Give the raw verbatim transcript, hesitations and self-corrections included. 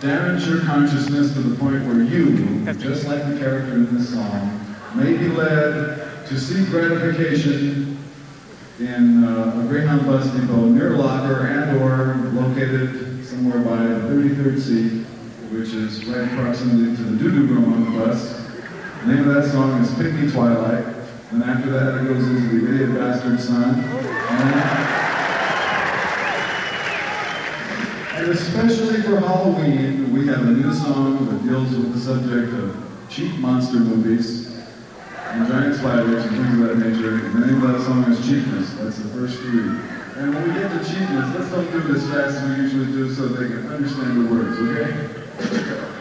damage your consciousness to the point where you, just like the character in this song, may be led to seek gratification in uh, a Greyhound bus depot near Locker and or located somewhere by the thirty-third seat, which is right proximity to the doo-doo room on the bus. The name of that song is Pick Me Twilight, and after that it goes into the Idiot Bastard Son. And, and especially for Halloween, we have a new song that deals with the subject of cheap monster movies and giant spiders and things of that nature. And the name of that song is Cheapness. That's the first three. And when we get to cheapness, let's don't do it as fast as we usually do so they can understand the words, okay? Let's go.